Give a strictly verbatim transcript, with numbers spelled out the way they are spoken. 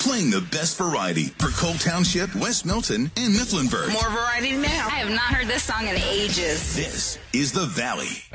playing the best variety for Cole Township, West Milton, and Mifflinburg. More variety now. I have not heard this song in ages. This is The Valley.